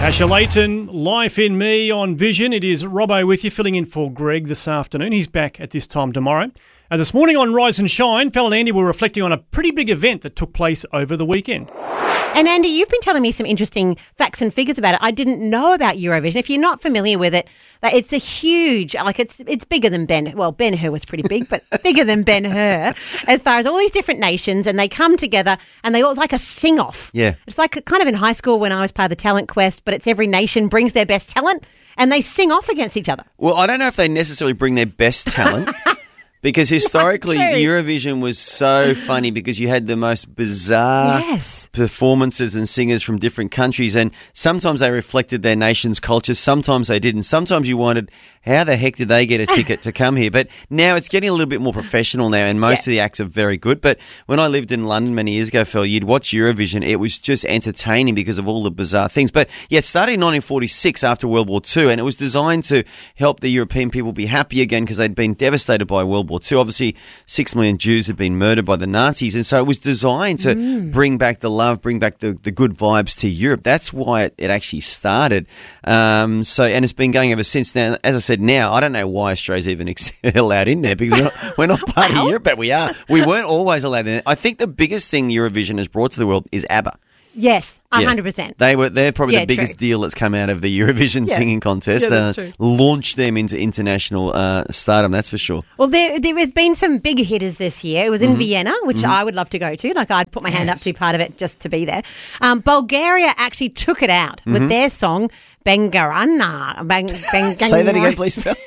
Asher Layton, Life in Me on Vision. It is Robbo with you, filling in for Greg this afternoon. He's back at this time tomorrow. This morning on Rise and Shine, Phil and Andy were reflecting on a pretty big event that took place over the weekend. And Andy, you've been telling me some interesting facts and figures about it. I didn't know about Eurovision. If you're not familiar with it, it's a huge, it's bigger than Ben-Hur was pretty big, but bigger than Ben-Hur as far as all these different nations, and they come together and they all like a sing-off. Yeah. It's like kind of in high school when I was part of the Talent Quest, but it's every nation brings their best talent and they sing off against each other. Well, I don't know if they necessarily bring their best talent. Because historically, Eurovision was so funny because you had the most bizarre performances and singers from different countries, and sometimes they reflected their nation's culture, sometimes they didn't. Sometimes you wondered, how the heck did they get a ticket to come here? But now it's getting a little bit more professional now, and most of the acts are very good. But when I lived in London many years ago, Phil, you'd watch Eurovision. It was just entertaining because of all the bizarre things. But yeah, it started in 1946 after World War II, and it was designed to help the European people be happy again because they'd been devastated by World War II. Obviously, 6 million Jews had been murdered by the Nazis, and so it was designed to bring back the love, bring back the good vibes to Europe. That's why it actually started. And it's been going ever since. Now, as I said, now I don't know why Australia's even allowed in there because we're not part of Europe, but we are. We weren't always allowed in. I think the biggest thing Eurovision has brought to the world is ABBA. Yes, 100%. They're probably the biggest deal that's come out of the Eurovision singing contest. Launched them into international stardom, that's for sure. Well, there has been some big hitters this year. It was in Vienna, which I would love to go to. Like, I'd put my hand up to be part of it just to be there. Bulgaria actually took it out with their song Bangaranga. Say that again, please, Phil.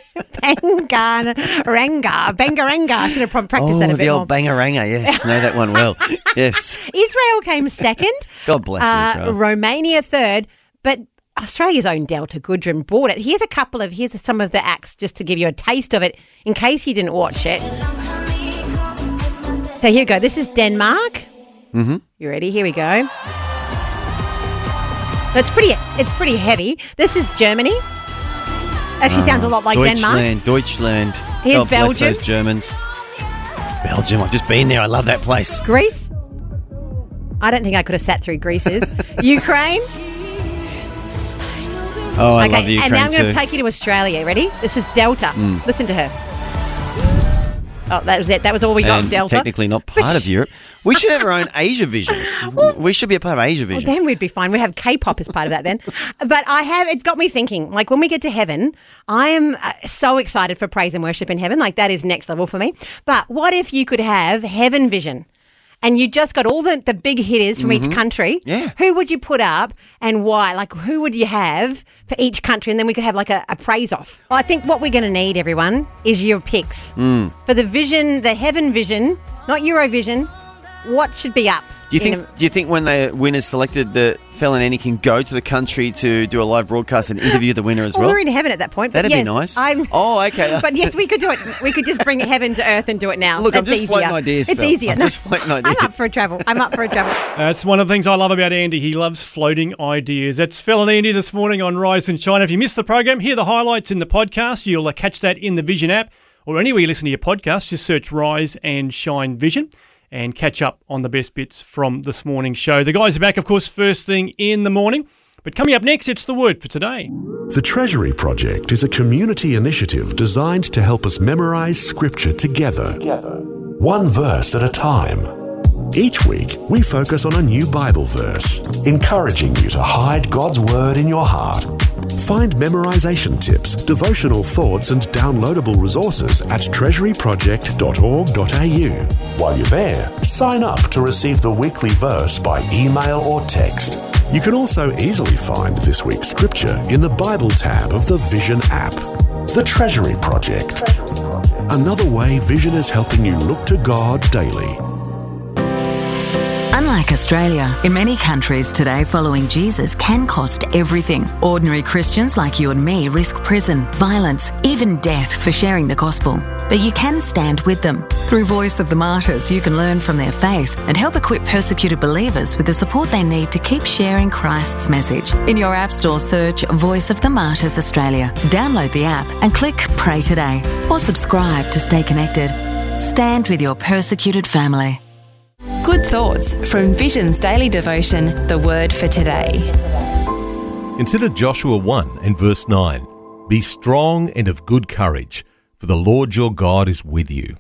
Bangaranga. I should have practiced that a bit the more. old Bangaranga, yes. Know that one well. Yes. Israel came second. God bless Israel. Romania third. But Australia's own Delta Goodrem bought it. Here's some of the acts just to give you a taste of it in case you didn't watch it. So here we go. This is Denmark. Mm-hmm. You ready? Here we go. It's pretty heavy. This is Germany. Actually sounds a lot like Denmark. Deutschland. Here's God Belgium. bless those Germans. Belgium, I've just been there. I love that place. Greece. I don't think I could have sat through Greece's. Ukraine. Oh, I love Ukraine too. And now I'm going to take you to Australia. Ready? This is Delta. Listen to her. Oh, that was it. That was all we got of Delta. Technically not part of Europe. We should have our own Asia Vision. We should be a part of Asia Vision. Well, then we'd be fine. We'd have K-pop as part of that then. But it's got me thinking, like when we get to heaven, I am so excited for praise and worship in heaven. Like that is next level for me. But what if you could have Heaven Vision? And you just got all the big hitters from each country. Yeah. Who would you put up and why? Like, who would you have for each country? And then we could have like a praise off. Well, I think what we're going to need, everyone, is your picks. For the vision, the Heaven Vision, not Eurovision, what should be up? Do you think when the winner's selected, that Phil and Annie can go to the country to do a live broadcast and interview the winner as well? We're in heaven at that point. That'd be nice. Okay. But yes, we could do it. We could just bring heaven to earth and do it now. Look, That's I'm just easier. floating ideas, It's Phil. easier. I'm just floating ideas. I'm up for a travel. That's one of the things I love about Andy. He loves floating ideas. That's Phil and Andy this morning on Rise and Shine. If you missed the program, hear the highlights in the podcast. You'll catch that in the Vision app or anywhere you listen to your podcast. Just search Rise and Shine Vision and catch up on the best bits from this morning's show. The guys are back, of course, first thing in the morning. But coming up next, it's the word for today. The Treasury Project is a community initiative designed to help us memorize Scripture together. One verse at a time. Each week, we focus on a new Bible verse, encouraging you to hide God's Word in your heart. Find memorization tips, devotional thoughts, and downloadable resources at treasuryproject.org.au. While you're there, sign up to receive the weekly verse by email or text. You can also easily find this week's scripture in the Bible tab of the Vision app. The Treasury Project. Another way Vision is helping you look to God daily. Unlike Australia, in many countries today, following Jesus can cost everything. Ordinary Christians like you and me risk prison, violence, even death for sharing the gospel. But you can stand with them. Through Voice of the Martyrs, you can learn from their faith and help equip persecuted believers with the support they need to keep sharing Christ's message. In your App Store, search Voice of the Martyrs Australia. Download the app and click Pray Today or subscribe to stay connected. Stand with your persecuted family. Good thoughts from Vision's daily devotion, The Word for Today. Consider Joshua 1 and verse 9. Be strong and of good courage, for the Lord your God is with you.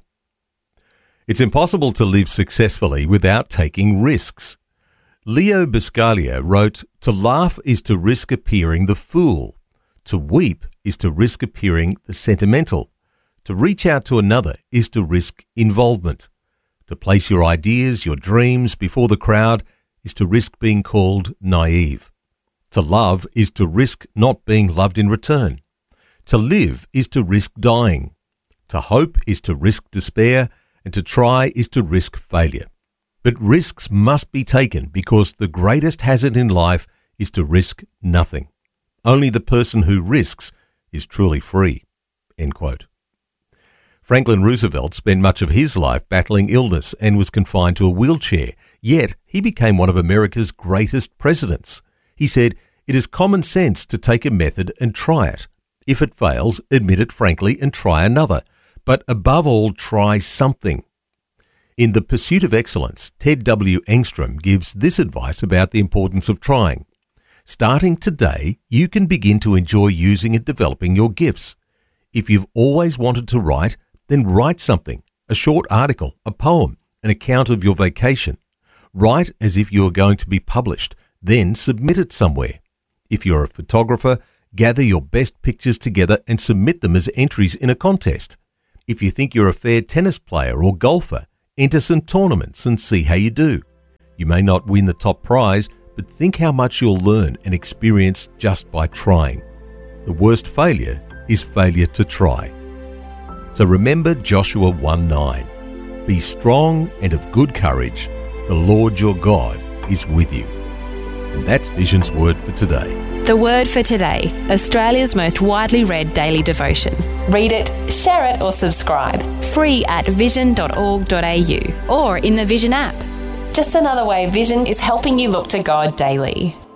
It's impossible to live successfully without taking risks. Leo Buscaglia wrote, "To laugh is to risk appearing the fool. To weep is to risk appearing the sentimental. To reach out to another is to risk involvement. To place your ideas, your dreams before the crowd is to risk being called naive. To love is to risk not being loved in return. To live is to risk dying. To hope is to risk despair, and to try is to risk failure. But risks must be taken because the greatest hazard in life is to risk nothing. Only the person who risks is truly free." End quote. Franklin Roosevelt spent much of his life battling illness and was confined to a wheelchair, yet he became one of America's greatest presidents. He said, "It is common sense to take a method and try it. If it fails, admit it frankly and try another. But above all, try something." In The Pursuit of Excellence, Ted W. Engstrom gives this advice about the importance of trying. Starting today, you can begin to enjoy using and developing your gifts. If you've always wanted to write, then write something, a short article, a poem, an account of your vacation. Write as if you are going to be published, then submit it somewhere. If you're a photographer, gather your best pictures together and submit them as entries in a contest. If you think you're a fair tennis player or golfer, enter some tournaments and see how you do. You may not win the top prize, but think how much you'll learn and experience just by trying. The worst failure is failure to try. So remember Joshua 1:9. Be strong and of good courage. The Lord your God is with you. And that's Vision's word for today. The Word for Today, Australia's most widely read daily devotion. Read it, share it or subscribe. Free at vision.org.au or in the Vision app. Just another way Vision is helping you look to God daily.